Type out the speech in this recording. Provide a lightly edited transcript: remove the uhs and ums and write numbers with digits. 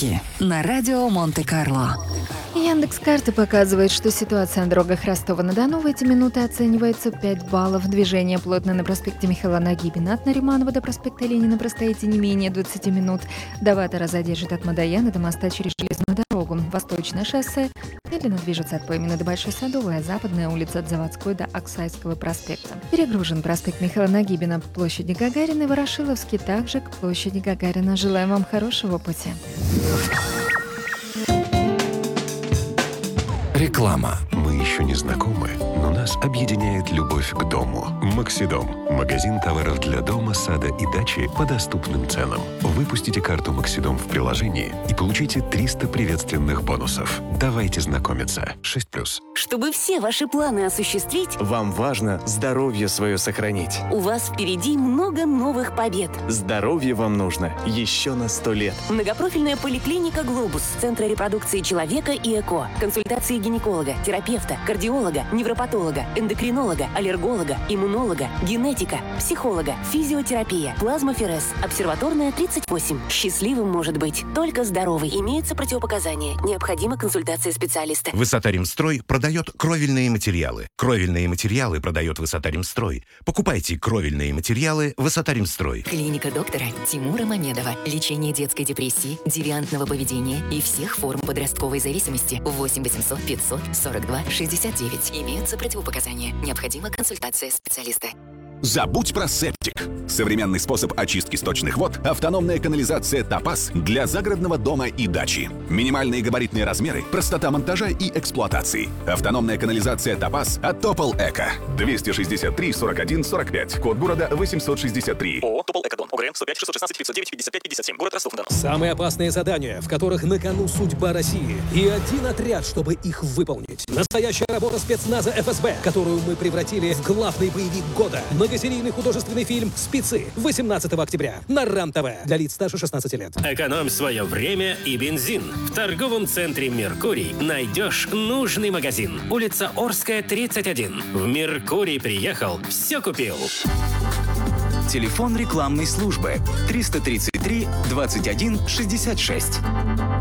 Пробки на радио Монте-Карло. Яндекс.Карты показывает, что ситуация на дорогах Ростова-на-Дону в эти минуты оценивается 5 баллов. Движение плотно на проспекте Михаила Нагибина от Нариманова до проспекта Ленина простоите не менее 20 минут. До Ватера задержит от Мадояна до моста через железную дорогу. Восточное шоссе медленно движется от Поймина до Большой Садовой, а западная улица от Заводской до Аксайского проспекта. Перегружен проспект Михаила Нагибина к площади Гагарина и Ворошиловский также к площади Гагарина. Желаем вам хорошего пути. Реклама. Мы еще не знакомы, но нас объединяет любовь к дому. Максидом. Магазин товаров для дома, сада и дачи по доступным ценам. Выпустите карту Максидом в приложении и получите 300 приветственных бонусов. Давайте знакомиться. 6+. Чтобы все ваши планы осуществить, вам важно здоровье свое сохранить. у вас впереди много новых побед. Здоровье вам нужно еще на 100 лет. Многопрофильная поликлиника «Глобус» Центра репродукции человека и ЭКО. Консультации гинеколога, терапевта, кардиолога, невропатолога, эндокринолога, аллерголога, иммунолога, генетика, психолога, физиотерапия, плазмоферез, обсерваторная 38. Счастливым может быть только здоровый. Имеются противопоказания. Необходима консультация специалиста. Высота Римстрой продает кровельные материалы. Кровельные материалы продает Высота Римстрой. Покупайте кровельные материалы Высота Римстрой. Клиника доктора Тимура Мамедова. Лечение детской депрессии, девиантного поведения и всех форм подростковой зависимости. 8 800 542 69. Имеются противопоказания. Необходима консультация специалиста. Забудь про септик. Современный способ очистки сточных вод – автономная канализация «Топаз» для загородного дома и дачи. Минимальные габаритные размеры, простота монтажа и эксплуатации. Автономная канализация «Топаз» от Топол Эко. 263 41 45. Код города 863. ООО «Топол Экодон». ОГРН 105 616 509 55 57. Город Ростов-на-Дону. Самые опасные задания, в которых на кону судьба России. И один отряд, чтобы их выполнить. Настоящая работа спецназа ФСБ, которую мы превратили в главный боевик года. Многосерийный художественный фильм «Спецы» 18 октября на РАН-ТВ для лиц старше 16 лет. Экономь свое время и бензин. В торговом центре «Меркурий» найдешь нужный магазин. Улица Орская, 31. В «Меркурий» приехал, все купил. Телефон рекламной службы 333 21 66.